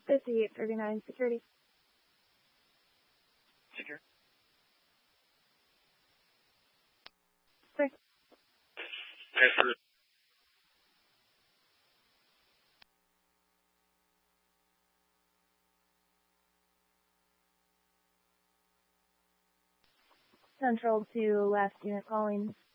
5839 security. Secure. Sir. Transfer. Central to last unit calling.